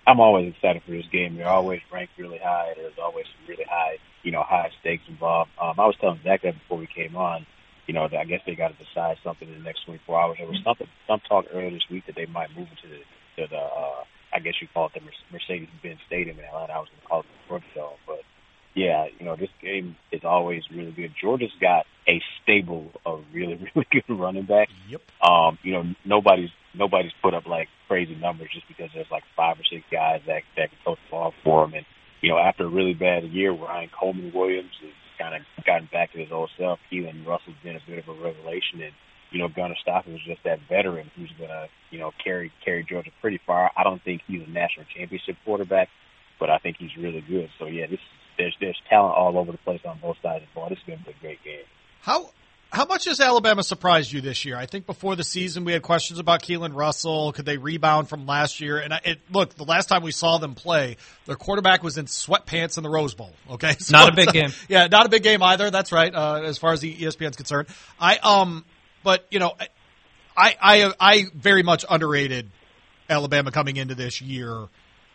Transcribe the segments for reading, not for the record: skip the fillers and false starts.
I'm always excited for this game. They're always ranked really high. There's always some really high, high stakes involved. I was telling Zach that before we came on, that I guess they got to decide something in the next 24 hours. There was some talk earlier this week that they might move it to the I guess you call it the Mercedes-Benz Stadium in Atlanta. I was going to call it the Georgia Dome, but yeah, this game is always really good. Georgia's got a stable of really, really good running backs. Yep. Nobody's put up like crazy numbers just because there's like 5 or 6 guys that can throw the ball for them. And after a really bad year, Ryan Coleman Williams has kind of gotten back to his old self. Keelan Russell's been a bit of a revelation, and Gunnar Stockton was just that veteran who's gonna carry Georgia pretty far. I don't think he's a national championship quarterback, but I think he's really good. So yeah, there's talent all over the place on both sides of the ball. This is gonna be a great game. How much has Alabama surprised you this year? I think before the season we had questions about Keelan Russell. Could they rebound from last year? And look, the last time we saw them play, their quarterback was in sweatpants in the Rose Bowl. Okay, so not a big game. Yeah, not a big game either. That's right. As far as the ESPN's concerned, but I very much underrated Alabama coming into this year.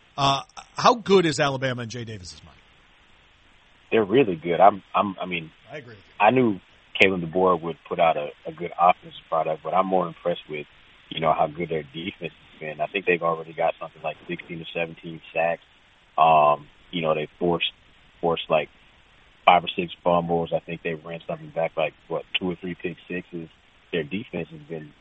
How good is Alabama in Jay Davis's mind? They're really good. I agree with you. I knew Kalen DeBoer would put out a good offensive product, but I'm more impressed with, how good their defense has been. I think they've already got something like 16 to 17 sacks. They forced like 5 or 6 fumbles. I think they ran something back like 2 or 3 pick sixes. Their defense has been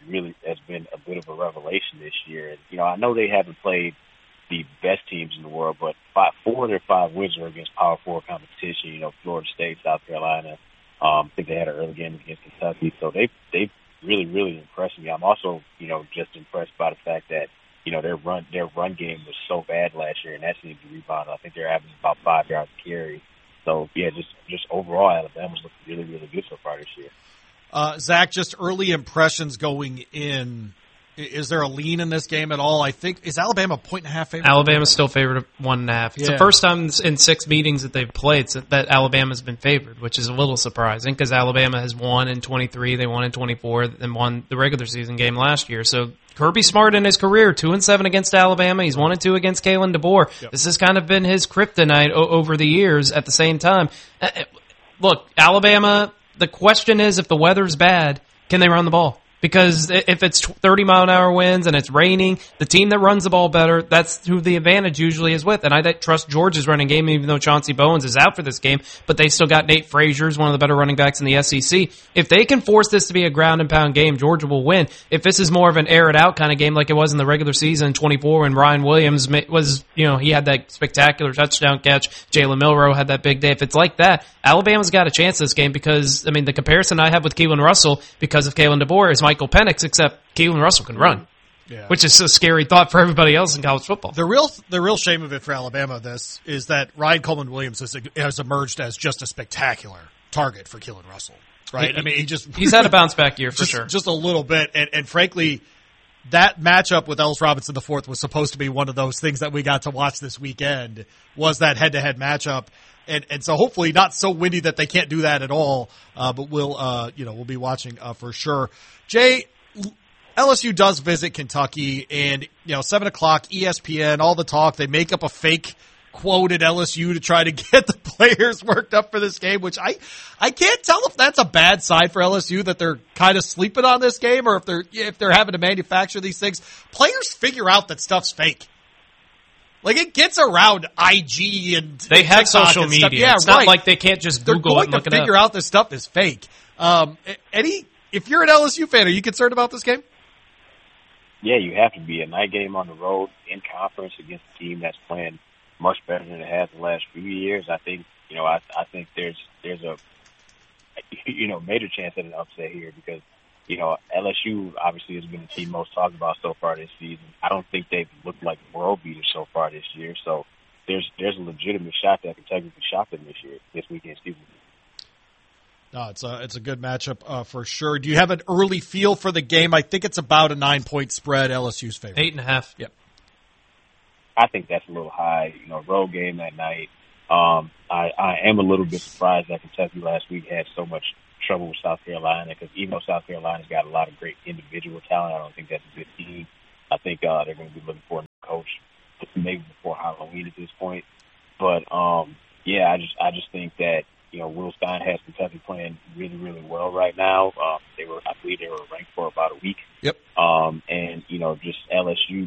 a bit of a revelation this year. And, I know they haven't played the best teams in the world, but 4 of their 5 wins are against Power 4 competition. Florida State, South Carolina. I think they had an early game against Kentucky, so they've really, really impressed me. I'm also, just impressed by the fact that, their run game was so bad last year, and that seems to rebound. I think they're averaging about 5 yards a carry. So yeah, just overall, Alabama's looking really, really good so far this year. Zach, just early impressions going in. Is there a lean in this game at all? I think, is Alabama a 1.5 favorite? Alabama's still favored 1.5. It's the first time in 6 meetings that they've played that Alabama's been favored, which is a little surprising because Alabama has won in 23, they won in 24, and won the regular season game last year. So Kirby Smart in his career, 2-7 against Alabama. He's 1-2 against Kalen DeBoer. Yep. This has kind of been his kryptonite over the years. At the same time, look, Alabama, the question is if the weather's bad, can they run the ball? Because if it's 30-mile-an-hour winds and it's raining, the team that runs the ball better, that's who the advantage usually is with. And I trust Georgia's running game, even though Chauncey Bowens is out for this game. But they still got Nate Frazier, one of the better running backs in the SEC. If they can force this to be a ground-and-pound game, Georgia will win. If this is more of an air-it-out kind of game like it was in the regular season, 24, when Ryan Williams was, he had that spectacular touchdown catch. Jalen Milroe had that big day. If it's like that, Alabama's got a chance this game because, the comparison I have with Keelan Russell because of Kalen DeBoer is Michael Penix, except Keelan Russell can run, which is a scary thought for everybody else in college football. The real shame of it for Alabama, this is that Ryan Coleman Williams has emerged as just a spectacular target for Keelan Russell, right? He's had a bounce back year for sure, just a little bit, and frankly, that matchup with Ellis Robinson IV was supposed to be one of those things that we got to watch this weekend. Was that head-to-head matchup? And so hopefully not so windy that they can't do that at all. But we'll be watching for sure. Jay, LSU does visit Kentucky, and 7 o'clock, ESPN, all the talk. They make up a fake quote at LSU to try to get the players worked up for this game, which I can't tell if that's a bad sign for LSU that they're kind of sleeping on this game, or if they're having to manufacture these things. Players figure out that stuff's fake. Like, it gets around IG and they have TikTok social media. Yeah, it's not like they can't just Google it and look it up. They're going to figure out this stuff is fake. If you're an LSU fan, are you concerned about this game? Yeah, you have to be. A night game on the road in conference against a team that's playing much better than it has the last few years. I think, I think there's a major chance at an upset here because, LSU obviously has been the team most talked about so far this season. I don't think they've looked like world beaters so far this year. So there's a legitimate shot that Kentucky can shock them this weekend. No, it's a good matchup for sure. Do you have an early feel for the game? I think it's about a 9-point spread. LSU's favorite. 8.5. Yep. I think that's a little high. Road game that night. I am a little bit surprised that Kentucky last week had so much trouble with South Carolina because even though South Carolina's got a lot of great individual talent, I don't think that's a good team. I think they're going to be looking for a new coach maybe before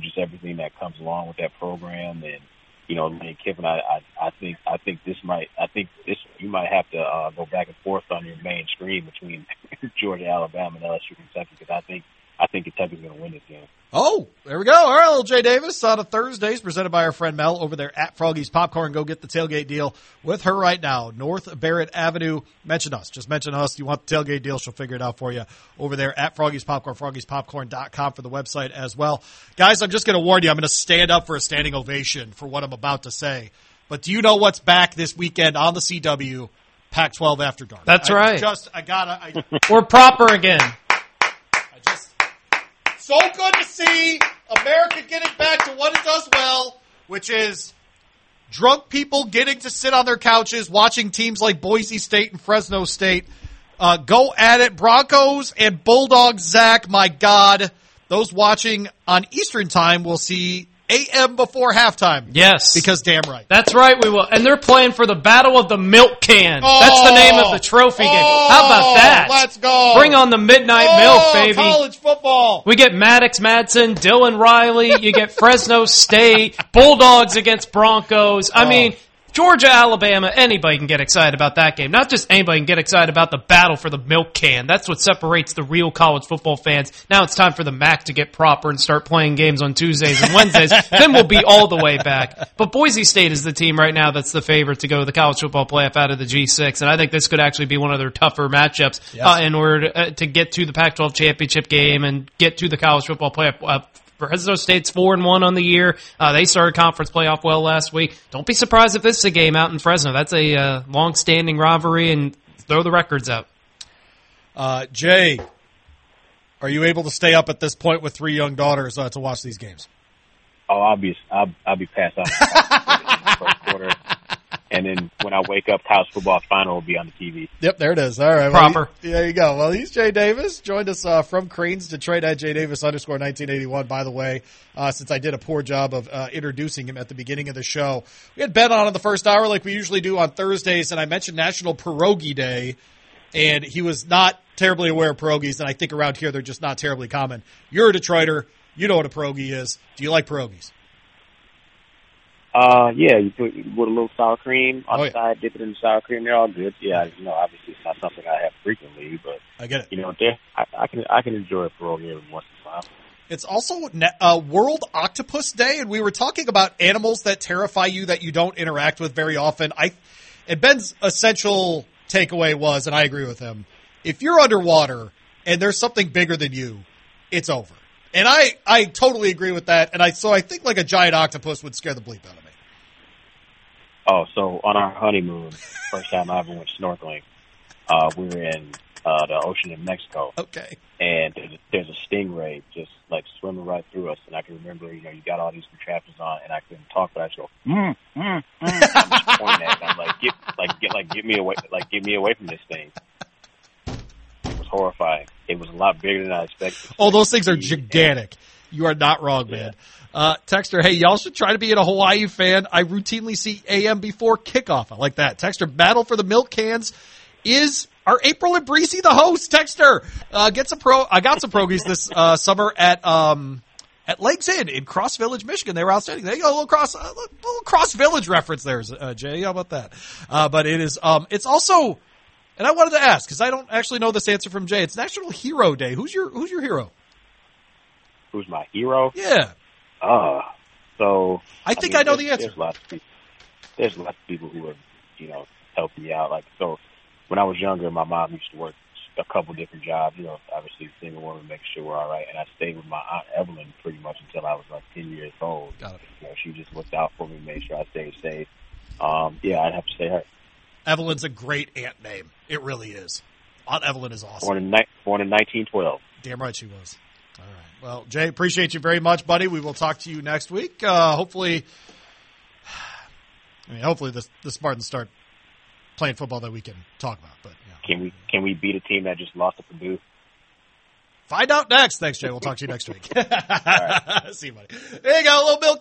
just everything that comes along with that program. And, you know, Lane Kiffin, I think you might have to go back and forth on your main screen between Georgia, Alabama, and LSU, Kentucky, because I think Kentucky's going to win this game. Oh, there we go. All right, little Jay Davis on a Thursdays presented by our friend Mel over there at Froggy's Popcorn. Go get the tailgate deal with her right now. North Barrett Avenue. Mention us. Just mention us. You want the tailgate deal, she'll figure it out for you over there at Froggy's Popcorn, froggyspopcorn.com for the website as well. Guys, I'm just going to warn you, I'm going to stand up for a standing ovation for what I'm about to say. But do you know what's back this weekend on the CW? Pac-12 After Dark. That's right. We're proper again. So good to see America getting back to what it does well, which is drunk people getting to sit on their couches watching teams like Boise State and Fresno State go at it. Broncos and Bulldogs, Zach, my God. Those watching on Eastern time will see AM before halftime. Yes. Because damn right. That's right, we will. And they're playing for the Battle of the Milk Can. That's the name of the trophy game. How about that? Let's go. Bring on the midnight milk, baby. College football. We get Maddox Madsen, Dylan Riley. You get Fresno State, Bulldogs against Broncos. I mean, Georgia, Alabama, anybody can get excited about that game. Not just anybody can get excited about the battle for the milk can. That's what separates the real college football fans. Now it's time for the MAC to get proper and start playing games on Tuesdays and Wednesdays. Then we'll be all the way back. But Boise State is the team right now that's the favorite to go to the college football playoff out of the G6. And I think this could actually be one of their tougher matchups in order to get to the Pac-12 championship game and get to the college football playoff. Fresno State's 4-1 on the year. They started conference playoff well last week. Don't be surprised if this is a game out in Fresno. That's a long-standing rivalry, and throw the records out. Jay, are you able to stay up at this point with 3 young daughters to watch these games? Oh, I'll be passed out in the first quarter. And then when I wake up, college football final will be on the TV. Yep, there it is. All right. Proper. Well, there you go. Well, he's Jay Davis. Joined us from Cranes, Detroit at JDavis_1981, by the way, since I did a poor job of introducing him at the beginning of the show. We had Ben on in the first hour like we usually do on Thursdays, and I mentioned National Pierogi Day, and he was not terribly aware of pierogies, and I think around here they're just not terribly common. You're a Detroiter. You know what a pierogi is. Do you like pierogies? Yeah, you put with a little sour cream on the side, dip it in the sour cream. They're all good. Yeah, you know, obviously it's not something I have frequently, but I get it. You know, I can enjoy a pierogi every once in a while. It's also World Octopus Day, and we were talking about animals that terrify you that you don't interact with very often. And Ben's essential takeaway was, and I agree with him, if you're underwater and there's something bigger than you, it's over. And I totally agree with that. And I think like a giant octopus would scare the bleep out of me. Oh, so on our honeymoon, first time I ever went snorkeling, we were in the ocean in Mexico. Okay. And there's a stingray just like swimming right through us. And I can remember, you know, you got all these contraptions on, and I couldn't talk, but I just go, I'm just pointing at it. I'm like, get me away from this thing. It was horrifying. It was a lot bigger than I expected. Oh, those things are gigantic. You are not wrong, man. Texter, hey, y'all should try to be a Hawaii fan. I routinely see AM before kickoff. I like that. Texter, battle for the milk cans. Are April and Breezy the host? Texter, I got some pierogies this summer at Lakes Inn in Cross Village, Michigan. They were outstanding. There you go, a little Cross Village reference there, Jay. How about that? But it is, it's also, and I wanted to ask because I don't actually know this answer from Jay. It's National Hero Day. Who's your hero? Who's my hero? Yeah. So I think I know the answer. There's lots of people who have, you know, helped me out. Like, so when I was younger, my mom used to work a couple different jobs, you know, obviously single woman, making sure we're all right. And I stayed with my Aunt Evelyn pretty much until I was like 10 years old. Got it. You know, she just looked out for me, made sure I stayed safe. Yeah, I'd have to say her. Evelyn's a great aunt name. It really is. Aunt Evelyn is awesome. Born in 1912. Damn right she was. All right. Well, Jay, appreciate you very much, buddy. We will talk to you next week. Hopefully the Spartans start playing football that we can talk about. But can we beat a team that just lost to Purdue? Find out next. Thanks, Jay. We'll talk to you next week. All right. See you, buddy. There you go, a little milk